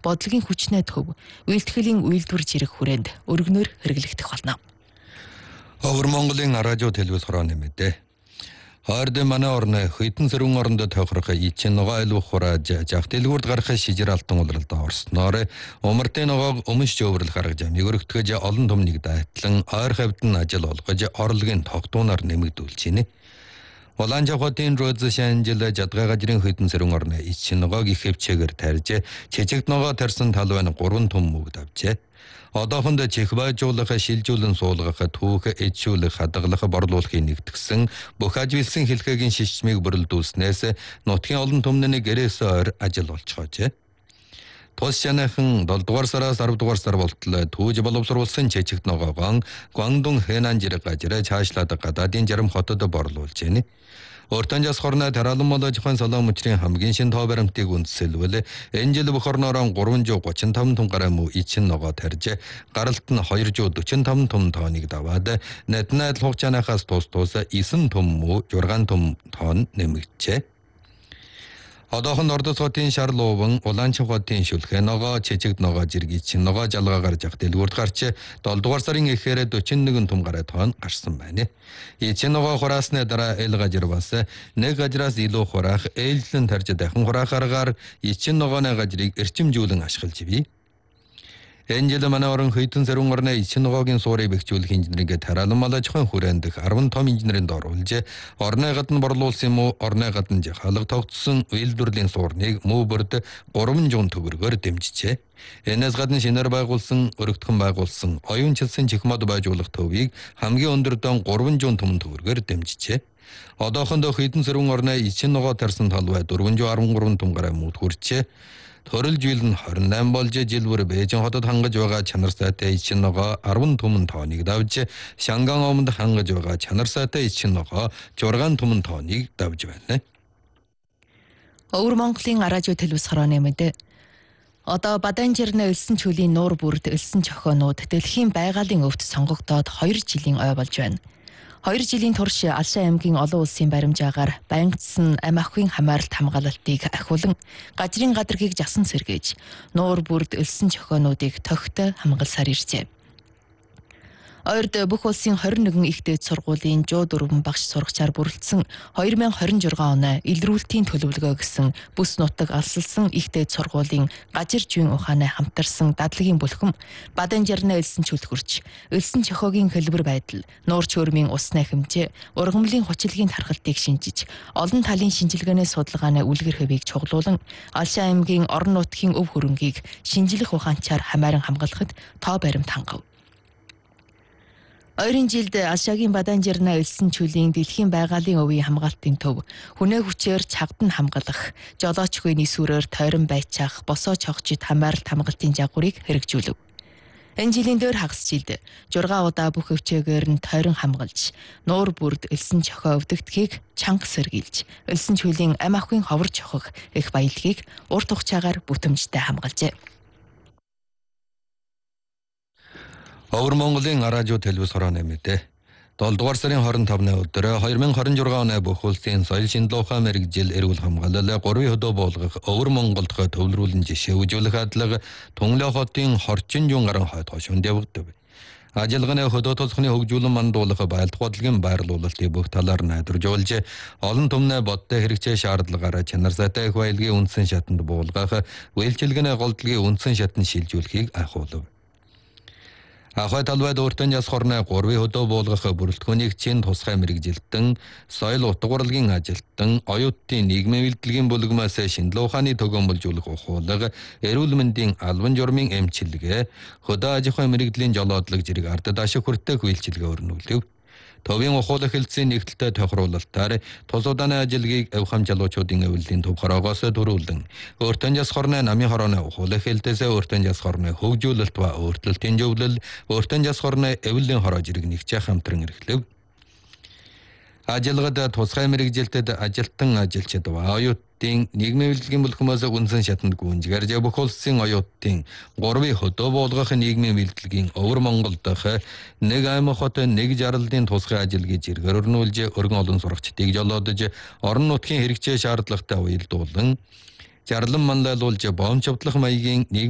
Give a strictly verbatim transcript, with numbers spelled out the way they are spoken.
бодлогын хүчнээ төв, үйлдэхлийн үйлдвэр жирэх хүрээнд өргөнөөр хэрэглэгдэх болно. Өвөр Монголын радио телевиз хорооны мэдээ. Хойрдын манай орны хэдэн сэрүүн орондоо тохирох ичин ногоо айлуух хурааж жах дэлгүүрд гарах шижир алтан улиралд орсноор умартын ногоог өмш жөвөрлөх арга замыг өргөтгөж олон түмнийг дайтлан ойр хавьд нь ажил олгож орлогын тогтуунаар нэмэгдүүлж байна. Улаан Жавхатын Розшан жил жадгай гажрын хэдэн сэрүүн орны ичин ногоог их хөвчөөр тарьж чичигт ногоо тарьсан тал байна гурван түм мөгд авчээ. Одоохондоо чих байжуулах, шилжүүлэн суулгах, түүх, эджүүлэх, хадгалах, борлуулахыг нэгтгсэн бүх аживилсан хэлхээгийн шишмийг бүрэлдүүлснээс нутгийн олон түмний гэрээс ойр ажил олцгоожээ. Тус шанахан долдугаар сараас аравдугаар сар болтол түүж боловсруулсан чичигт ногоогон Гуандун Хэнан жирэг гажраа цаашлаад гадаадын жарим хотод борлуулж байна. Өртөн жас хорноо тараалан молож хан салаа мөчрийн хамгийн шин тоо баримтыг үндсэлвэл энэ жил бүх орноороо гурван жүз гучин таван том гарам ичин ногоо тарьж гаралт нь хоёр жүз дөрвөн таван том тооныг даваад нэднэд хугацаанаас тус тус эсэн том муу жургаан том тоон нэмэгджээ. Одоохон Ордос хотын Шарловын Улаан Жавхатын шүлхээ ногоо чичигт ногоо жиргий чин ногоо жалгаа гарч ах дэлгүүрд гарч долдугаар сарын эхээр дөрвөн нэгэн том гараа тоон гарсан байна. Ичин ногоо хураасны дараа эл гажир бас нэг гажраас илүү хураах ээлжлэн тарж дахин хураах аргаар ичин ногооны гажрыг эрчимжүүлэн ашиглаж бий. Энэ жил манай орон хэдэн сэрүүн орны ичин ногоогийн суурийг бэхжүүлэх инженерингээ тараалан малажхан хүрээндх арван том инженеринд оруулж орны гадна борлуулсан муу орны гадна жахалга тогтсон үйлдвэрлэлийн суурныг муу бүрд гурван жүз төгрөгөөр дэмжижээ. Энэс гадна шинээр байгуулсан, өргөтгөн байгуулсан, оюунчилсан чихмод байжуулах төвийг хамгийн өндөр дан гурван жүз том төгрөгөөр дэмжижээ. Одоохондоо хэдэн сэрүүн орны ичин ногоо тарсан талбай дөрвөн жүз арван гурван том гараа мууд хүрчээ. Төрөл жил нь хорин найман болж жил бүр Бээжин хотод хангаж байгаа чанар сайтай ичин ногоо арван түмэн тооныг давж Шанган омонд хангаж байгаа чанар сайтай ичин ногоо зургаан түмэн тооныг давж байна. Өвөр Монголын радио телевиз хорооны мэдээ. Одоо Баданжирны элсэн чөлийн нуур бүрд элсэн чохоонууд дэлхийн байгалийн өвд сонгогдоод хоёр жилийн ой болж байна. Хоёр жилийн турш Алшаа аймгийн олон улсын баримжаагаар байнгатсан ам ахуйн хамааралт хамгаалалтыг ахиулан гажрын гадаргийг жасан сэргээж нуур бүрд элсэн чохоонуудыг тогтоо хамгаалсаар иржээ. Ойрд бүх улсын хорин нэгэн их дээд сургуулийн жүз дөрвөн багш сурагчаар бүрэлдсэн хоёр мянган хорин жургаан оны илрүүлтийн төлөвлөгөө гэсэн бүс нутаг алсалсан их дээд сургуулийн гажир жуйн ухаанаа хамтарсан дадлагын бүлхэм Баданжирны элсэн чөлхөрч элсэн чохоогийн хэлбэр байдал нуур чөөрмийн усны хэмжээ ургамлын хүчилгийн тархалтыг шинжиж олон талын шинжилгээний судалгааны үлгэр хэвийг чуглуулан Алшаа аймгийн орон нутгийн өв хөрөнгийг шинжлэх ухаанчаар хамааран хамгаалахад тоо баримт хангав. Ойрын жилд Алшаагийн Баданжирны элсэн чөлийн дэлхийн байгалийн өвийн хамгаалтын төв хүнээ хүчээр чагдан хамгаалах, жолоочгүй нийсвэрээр тойрон байцаах, босоо чогчид хамааралт хамгаалтын жагварыг хэрэгжүүлв. Энэ жилийн дээр хагас жилд жургаа удаа бүх өвчөөгөр нь тойрон хамгаалж, нуур бүрд элсэн чохоо өвдөгдөхийг чанга сэргийлж, элсэн чөлийн ам ахуйн ховор чохох их баялагийг урт хугацаагаар бүтэмжтэй хамгаалжээ. Өвөр Монголын радио телевиз хорооны мэдээ. долдугаар сарын хорин тавны өдөр хоёр мянган хорин жургаан оны бүх улсын соёл шинжилгээ ухаан мэргэжил эрүүл хамгаалал гурван хөдөө болгох Өвөр Монголд төвлөрүүлэн жишээ үзүүлэх хадлага Түнлээ хотын хорчин жун гарan хойд хошуунд явагдав. Ажиллагааны хөдөө тосхны хөгжүүлэн мандуулах байлдах бодлогын байрлуулалтыг бүх талаар найдваржуулж олон түмнээ бодтой хэрэгцээ шаардлагаараа чанар сайтай их баялагын үндсэн шатанд буулгах, үйлчилгээний голдлогын үндсэн шатанд шилжүүлэхийг ахиулв. Ахай талбайд өртөн яс хорны гурван хөдөө буулгах бүрэлдэхүүнийг чин тусгай мэргэжилтэн, соёл утга урлагийн ажилтан, оюутны нийгмийн үйлдэлгийн бүлгмээс шинжилгээ ухааны төгөөмөлжүүлэх ухуулга, эрүүл мэндийн албан журмын эмчилгээ, хөдөө аж ахуйн мэргэжлийн жолоодлого зэрэг ардад ашиг хүртэх үйлчилгээ өрнүүлэв. Төвийн ухуулах хэлтсийн нэгдэлтэй тохируулалтаар тус удааны ажилгийг авхам жалуучуудын өвлийн төв хороогоос төрүүлэн өртөн яс хорны намын хорооны ухуулах хэлтээс өртөн яс хорны хөгжүүлэлт ба өөрчлөлтийн зөвлөл өртөн яс хорны өвлийн хороо зэрэг нэгжээ хамтран эрхлэв. Ажиллагад тусгай мэргэжилтэд ажилтан ажилчид ба оюутын нийгмийн үйлдвэрлэлийн бүлхмээс үндсэн шатанд гүнжгэрж бүх улсын оюутын гурван хөдөө буулгах нийгмийн үйлдвэрлэлийн Өвөр Монгол дахь нэг аймаг хот нэг жарлалын тусгай ажилгыг зэргээр өрнүүлж өргөн олон сурагчдыг жолоодож орон нутгийн хэрэгцээ шаардлагатай уялдуулан жарлан манлайлуулж боомч автлах маягийн